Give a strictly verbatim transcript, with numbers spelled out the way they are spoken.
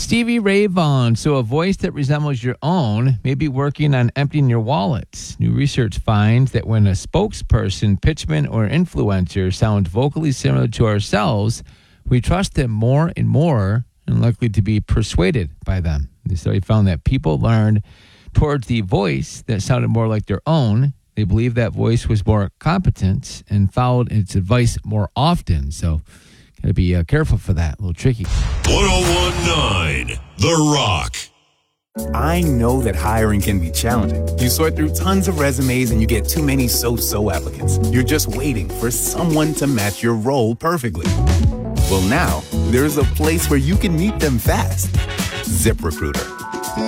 Stevie Ray Vaughan. So a voice that resembles your own may be working on emptying your wallet. New research finds that when a spokesperson, pitchman, or influencer sounds vocally similar to ourselves, we trust them more and more and likely to be persuaded by them. The study found that people learned towards the voice that sounded more like their own. They believed that voice was more competent and followed its advice more often. So got to be uh, careful for that. A little tricky. ten nineteen The Rock. I know that hiring can be challenging. You sort through tons of resumes and you get too many so-so applicants. You're just waiting for someone to match your role perfectly. Well, now there's a place where you can meet them fast. ZipRecruiter.